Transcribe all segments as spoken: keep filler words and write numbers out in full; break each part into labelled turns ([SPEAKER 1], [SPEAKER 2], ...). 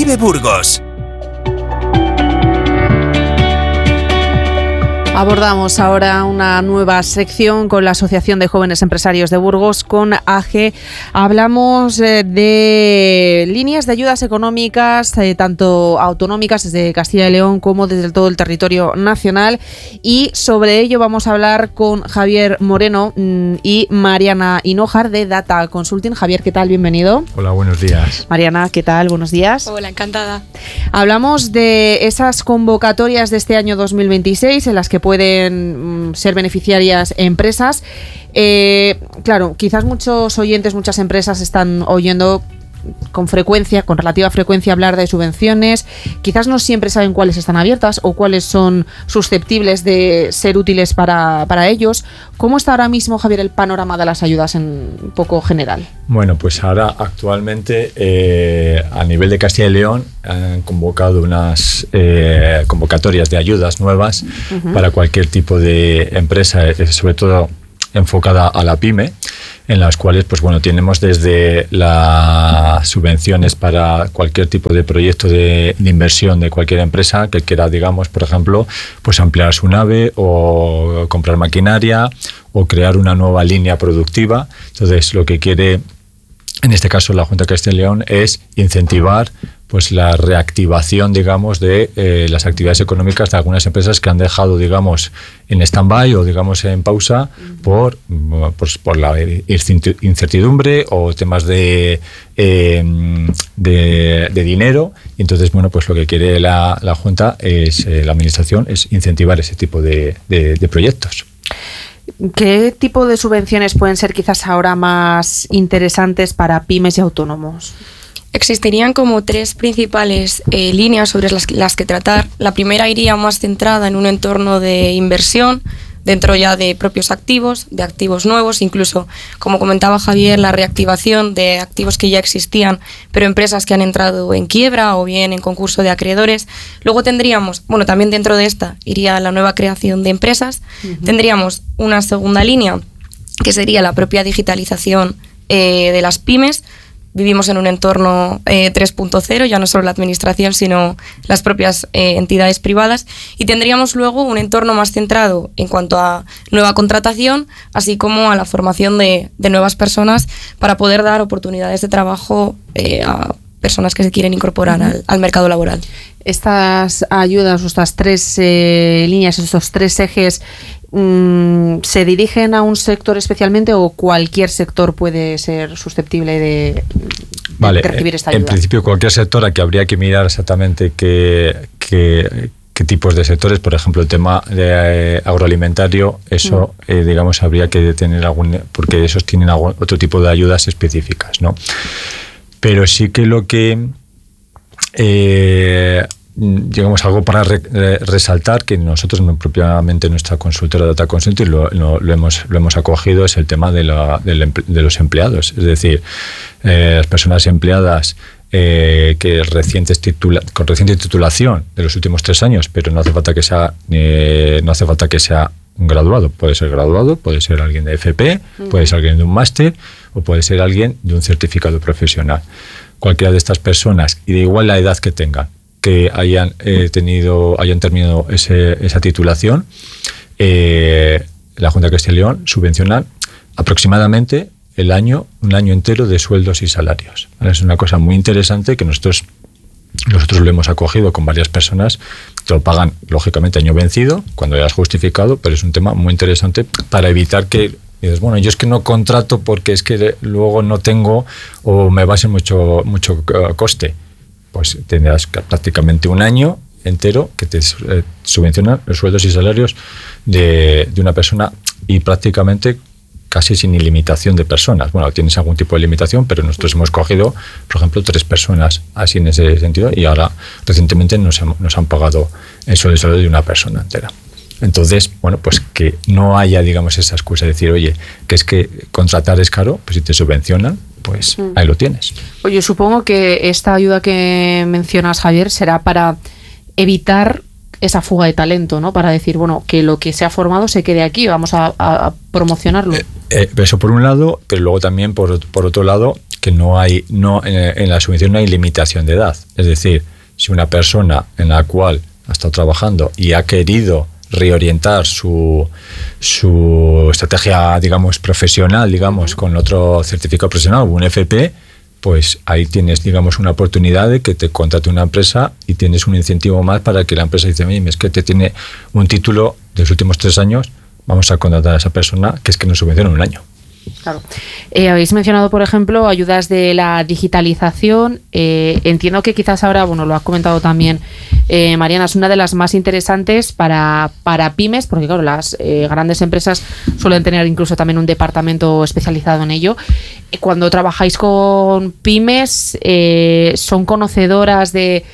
[SPEAKER 1] Vive Burgos.
[SPEAKER 2] Abordamos ahora una nueva sección con la Asociación de Jóvenes Empresarios de Burgos, con A G E. Hablamos eh, de líneas de ayudas económicas, eh, tanto autonómicas desde Castilla y León como desde todo el territorio nacional. Y sobre ello vamos a hablar con Javier Moreno mmm, y Mariana Hinojar de Data Consulting. Javier, ¿qué tal? Bienvenido.
[SPEAKER 3] Hola, buenos días.
[SPEAKER 2] Mariana, ¿qué tal? Buenos días.
[SPEAKER 4] Hola, encantada.
[SPEAKER 2] Hablamos de esas convocatorias de este año dos mil veintiséis en las que pueden mm, ser beneficiarias empresas. Eh, claro, quizás muchos oyentes, muchas empresas están oyendo con frecuencia, con relativa frecuencia, hablar de subvenciones. Quizás no siempre saben cuáles están abiertas o cuáles son susceptibles de ser útiles para, para ellos. ¿Cómo está ahora mismo, Javier, el panorama de las ayudas en un poco general?
[SPEAKER 3] Bueno, pues ahora actualmente eh, a nivel de Castilla y León han convocado unas eh, convocatorias de ayudas nuevas uh-huh. para cualquier tipo de empresa, sobre todo enfocada a la pyme, en las cuales pues bueno tenemos desde las subvenciones para cualquier tipo de proyecto de, de inversión de cualquier empresa que quiera, digamos, por ejemplo, pues ampliar su nave o comprar maquinaria o crear una nueva línea productiva. Entonces, lo que quiere en este caso la Junta de Castilla y León es incentivar pues la reactivación, digamos, de eh, las actividades económicas de algunas empresas que han dejado, digamos, en stand-by o, digamos, en pausa por, por, por la incertidumbre o temas de, eh, de, de dinero. Y entonces, bueno, pues lo que quiere la, la Junta, es eh, la Administración, es incentivar ese tipo de, de, de proyectos.
[SPEAKER 2] ¿Qué tipo de subvenciones pueden ser quizás ahora más interesantes para pymes y autónomos?
[SPEAKER 4] Existirían como tres principales eh, líneas sobre las, las que tratar. La primera iría más centrada en un entorno de inversión, dentro ya de propios activos, de activos nuevos, incluso, como comentaba Javier, la reactivación de activos que ya existían, pero empresas que han entrado en quiebra o bien en concurso de acreedores. Luego tendríamos, bueno, también dentro de esta iría la nueva creación de empresas. Uh-huh. Tendríamos una segunda línea, que sería la propia digitalización eh, de las pymes. Vivimos en un entorno eh, tres punto cero, ya no solo la administración, sino las propias eh, entidades privadas. Y tendríamos luego un entorno más centrado en cuanto a nueva contratación, así como a la formación de, de nuevas personas para poder dar oportunidades de trabajo eh, a personas que se quieren incorporar uh-huh. al, al mercado laboral.
[SPEAKER 2] Estas ayudas, estas tres eh, líneas, estos tres ejes, ¿se dirigen a un sector especialmente o cualquier sector puede ser susceptible de,
[SPEAKER 3] vale,
[SPEAKER 2] de recibir esta ayuda?
[SPEAKER 3] En principio, cualquier sector, aquí habría que mirar exactamente qué, qué, qué tipos de sectores. Por ejemplo, el tema de, eh, agroalimentario, eso, mm. eh, digamos, habría que tener algún, porque esos tienen algún, otro tipo de ayudas específicas, ¿no? Pero sí que lo que... Eh, digamos, algo para re, re, resaltar, que nosotros propiamente nuestra consultora Data Consulting lo, lo, lo, hemos, lo hemos acogido, es el tema de, la, de, la, de los empleados. Es decir, eh, las personas empleadas eh, que recientes titula, con reciente titulación de los últimos tres años, pero no hace falta que sea eh, no hace falta que sea un graduado. Puede ser graduado, puede ser alguien de F P, uh-huh. puede ser alguien de un máster o puede ser alguien de un certificado profesional. Cualquiera de estas personas, y de igual la edad que tengan, que hayan eh, tenido, hayan terminado ese, esa titulación, eh, la Junta de Castilla y León subvenciona aproximadamente el año, un año entero de sueldos y salarios. ¿Vale? Es una cosa muy interesante que nosotros, nosotros lo hemos acogido con varias personas, te lo pagan lógicamente año vencido, cuando ya has justificado, pero es un tema muy interesante para evitar que dices, bueno, yo es que no contrato porque es que luego no tengo o me va a ser mucho, mucho coste. Pues tendrás prácticamente un año entero que te eh, subvencionan los sueldos y salarios de, de una persona y prácticamente casi sin limitación de personas. Bueno, tienes algún tipo de limitación, pero nosotros hemos cogido, por ejemplo, tres personas así en ese sentido y ahora recientemente nos, nos han pagado el sueldo y salario de una persona entera. Entonces, bueno, pues que no haya, digamos, esa excusa de decir, oye, que es que contratar es caro, pues si te subvencionan, pues mm. ahí lo tienes.
[SPEAKER 2] Oye, supongo que esta ayuda que mencionas, Javier, será para evitar esa fuga de talento, ¿no? Para decir, bueno, que lo que se ha formado se quede aquí, vamos a, a promocionarlo.
[SPEAKER 3] Eh, eh, eso por un lado, pero luego también por, por otro lado, que no hay, no, en, en la subvención no hay limitación de edad. Es decir, si una persona en la cual ha estado trabajando y ha querido reorientar su, su estrategia, digamos, profesional, digamos, uh-huh. con otro certificado profesional, un F P, pues ahí tienes, digamos, una oportunidad de que te contrate una empresa y tienes un incentivo más para que la empresa dice, oye, es que te tiene un título de los últimos tres años, vamos a contratar a esa persona que es que nos subvenciona un año.
[SPEAKER 2] Claro. Eh, habéis mencionado, por ejemplo, ayudas de la digitalización. Eh, entiendo que quizás ahora, bueno, lo has comentado también, eh, Mariana, es una de las más interesantes para, para pymes, porque claro, las eh, grandes empresas suelen tener incluso también un departamento especializado en ello. Cuando trabajáis con pymes, eh, ¿son conocedoras de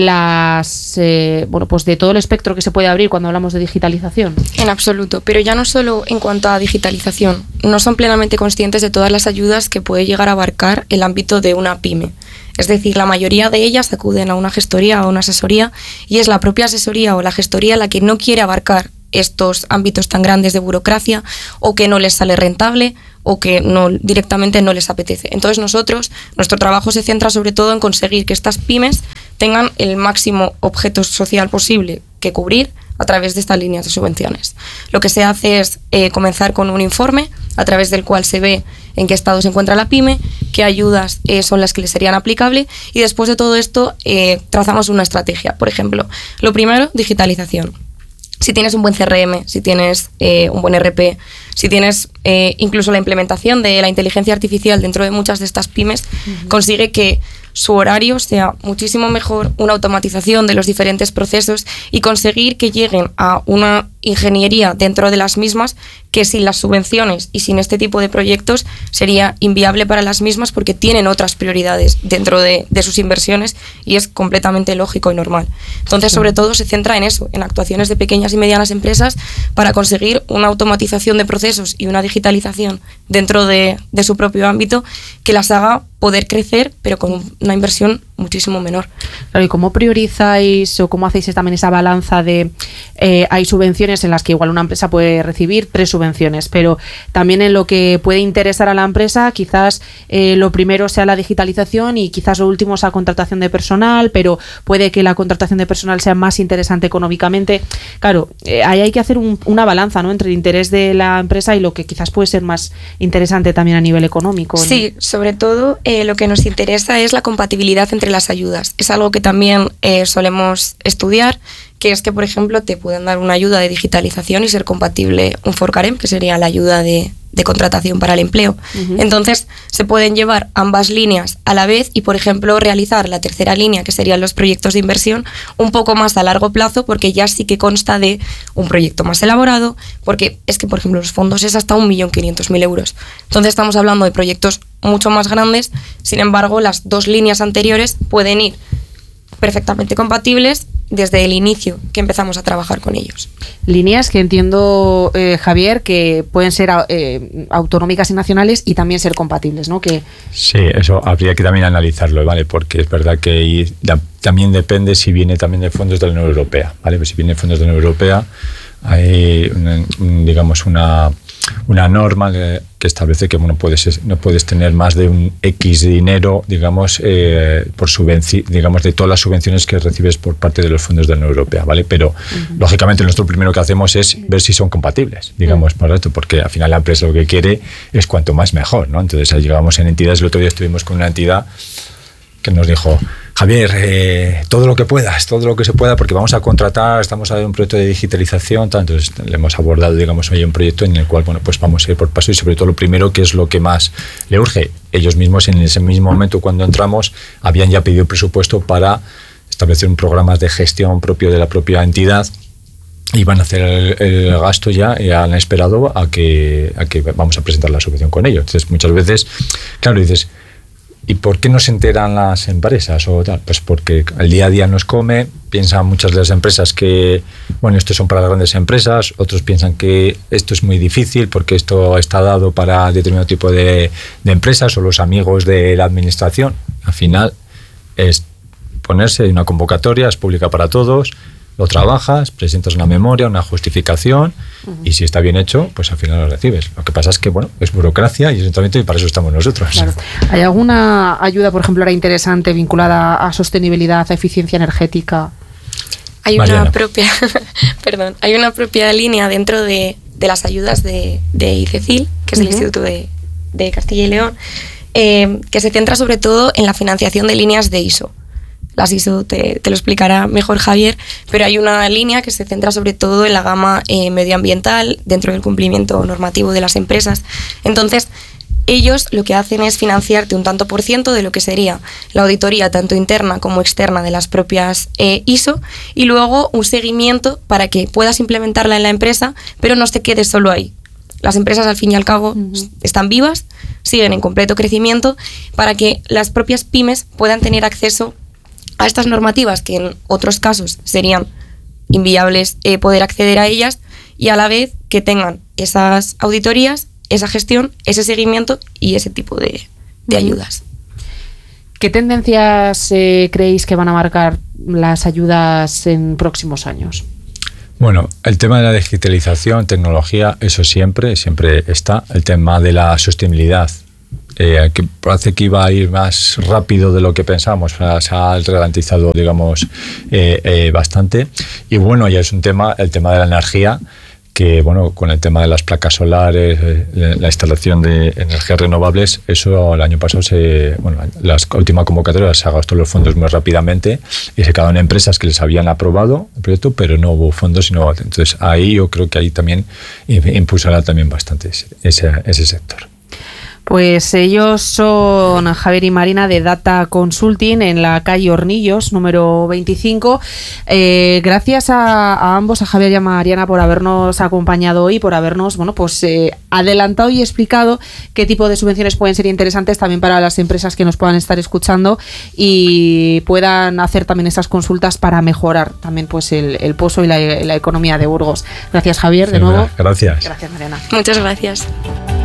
[SPEAKER 2] las eh, bueno, pues de todo el espectro que se puede abrir cuando hablamos de digitalización?
[SPEAKER 4] En absoluto, pero ya no solo en cuanto a digitalización, no son plenamente conscientes de todas las ayudas que puede llegar a abarcar el ámbito de una pyme. Es decir, la mayoría de ellas acuden a una gestoría o una asesoría y es la propia asesoría o la gestoría la que no quiere abarcar estos ámbitos tan grandes de burocracia o que no les sale rentable o que no, directamente no les apetece. Entonces nosotros, nuestro trabajo se centra sobre todo en conseguir que estas pymes tengan el máximo objeto social posible que cubrir a través de estas líneas de subvenciones. Lo que se hace es eh, comenzar con un informe a través del cual se ve en qué estado se encuentra la pyme, qué ayudas eh, son las que le serían aplicables y después de todo esto eh, trazamos una estrategia. Por ejemplo, lo primero, digitalización. Si tienes un buen C R M, si tienes eh, un buen E R P, si tienes eh, incluso la implementación de la inteligencia artificial dentro de muchas de estas pymes, uh-huh. consigue que su horario sea muchísimo mejor, una automatización de los diferentes procesos y conseguir que lleguen a una ingeniería dentro de las mismas que sin las subvenciones y sin este tipo de proyectos sería inviable para las mismas porque tienen otras prioridades dentro de, de sus inversiones y es completamente lógico y normal. Entonces, sobre todo, se centra en eso, en actuaciones de pequeñas y medianas empresas para conseguir una automatización de procesos y una digitalización dentro de, de su propio ámbito que las haga poder crecer, pero con una inversión muchísimo menor.
[SPEAKER 2] Claro, ¿y cómo priorizáis o cómo hacéis también esa balanza de eh, hay subvenciones en las que igual una empresa puede recibir tres subvenciones, pero también en lo que puede interesar a la empresa, quizás eh, lo primero sea la digitalización y quizás lo último sea contratación de personal, pero puede que la contratación de personal sea más interesante económicamente. Claro, eh, ahí hay que hacer un, una balanza, ¿no?, entre el interés de la empresa y lo que quizás puede ser más interesante también a nivel económico, ¿no?
[SPEAKER 4] Sí, sobre todo eh, lo que nos interesa es la compatibilidad entre las ayudas. Es algo que también eh, solemos estudiar, que es que, por ejemplo, te pueden dar una ayuda de digitalización y ser compatible un Forcarem, que sería la ayuda de, de contratación para el empleo. Uh-huh. Entonces, se pueden llevar ambas líneas a la vez y, por ejemplo, realizar la tercera línea, que serían los proyectos de inversión, un poco más a largo plazo, porque ya sí que consta de un proyecto más elaborado, porque es que, por ejemplo, los fondos es hasta un millón quinientos mil euros. Entonces, estamos hablando de proyectos mucho más grandes, sin embargo, las dos líneas anteriores pueden ir perfectamente compatibles desde el inicio que empezamos a trabajar con ellos.
[SPEAKER 2] Líneas que entiendo, eh, Javier, que pueden ser eh, autonómicas y nacionales y también ser compatibles, ¿no? Que...
[SPEAKER 3] Sí, eso habría que también analizarlo, ¿vale? Porque es verdad que también depende si viene también de fondos de la Unión Europea, ¿vale? Pues si viene de fondos de la Unión Europea, hay, una, digamos, una... una norma que, que establece que bueno, puedes, no puedes tener más de un X dinero, digamos, eh, por subvenci- digamos, de todas las subvenciones que recibes por parte de los fondos de la Unión Europea, ¿vale? Pero, uh-huh. lógicamente, nosotros primero que hacemos es ver si son compatibles, digamos, uh-huh. por esto, porque al final la empresa lo que quiere es cuanto más mejor, ¿no? Entonces, llegamos en entidades, el otro día estuvimos con una entidad que nos dijo: Javier, eh, todo lo que puedas, todo lo que se pueda, porque vamos a contratar, estamos a un proyecto de digitalización, tal. Entonces le hemos abordado, digamos, hoy un proyecto en el cual, bueno, pues vamos a ir por paso y sobre todo lo primero, que es lo que más le urge. Ellos mismos en ese mismo momento cuando entramos habían ya pedido presupuesto para establecer un programa de gestión propio de la propia entidad y van a hacer el, el gasto ya y han esperado a que, a que vamos a presentar la subvención con ellos. Entonces muchas veces, claro, dices, ¿y por qué no se enteran las empresas o tal? Pues porque el día a día nos come, piensan muchas de las empresas que, bueno, esto son para las grandes empresas, otros piensan que esto es muy difícil porque esto está dado para determinado tipo de, de empresas o los amigos de la administración. Al final es ponerse en una convocatoria, es pública para todos, lo trabajas, presentas una memoria, una justificación, uh-huh. y si está bien hecho, pues al final lo recibes. Lo que pasa es que, bueno, es burocracia y es un tratamiento y para eso estamos nosotros.
[SPEAKER 2] Claro. ¿Hay alguna ayuda, por ejemplo, ahora interesante vinculada a sostenibilidad, a eficiencia energética?
[SPEAKER 4] Hay Mariana. una propia, perdón, hay una propia línea dentro de, de las ayudas de, de ICECIL, que es uh-huh. el Instituto de, de Castilla y León, eh, que se centra sobre todo en la financiación de líneas de I S O. Las I S O te, te lo explicará mejor Javier, pero hay una línea que se centra sobre todo en la gama eh, medioambiental dentro del cumplimiento normativo de las empresas. Entonces, ellos lo que hacen es financiarte un tanto por ciento de lo que sería la auditoría tanto interna como externa de las propias eh, I S O y luego un seguimiento para que puedas implementarla en la empresa, pero no te quedes solo ahí. Las empresas, al fin y al cabo, uh-huh. están vivas, siguen en completo crecimiento, para que las propias pymes puedan tener acceso a estas normativas que en otros casos serían inviables eh, poder acceder a ellas, y a la vez que tengan esas auditorías, esa gestión, ese seguimiento y ese tipo de, de ayudas.
[SPEAKER 2] ¿Qué tendencias eh, creéis que van a marcar las ayudas en próximos años?
[SPEAKER 3] Bueno, el tema de la digitalización, tecnología, eso siempre, siempre está. El tema de la sostenibilidad, Eh, que parece que iba a ir más rápido de lo que pensábamos, se ha ralentizado, digamos, eh, eh, bastante. Y bueno, ya es un tema, el tema de la energía, que bueno, con el tema de las placas solares, eh, la instalación de energías renovables, eso el año pasado, se, bueno, la última convocatoria se gastó los fondos muy rápidamente y se quedaron empresas que les habían aprobado el proyecto, pero no hubo fondos. Sino, entonces ahí yo creo que ahí también impulsará también bastante ese, ese, ese sector.
[SPEAKER 2] Pues ellos son Javier y Marina de Data Consulting en la calle Hornillos, número veinticinco. Eh, gracias a, a ambos, a Javier y a Mariana, por habernos acompañado hoy, por habernos bueno, pues, eh, adelantado y explicado qué tipo de subvenciones pueden ser interesantes también para las empresas que nos puedan estar escuchando y puedan hacer también esas consultas para mejorar también pues, el, el pozo y la, la economía de Burgos. Gracias, Javier, de nuevo.
[SPEAKER 3] Gracias.
[SPEAKER 2] Gracias, Mariana.
[SPEAKER 4] Muchas gracias.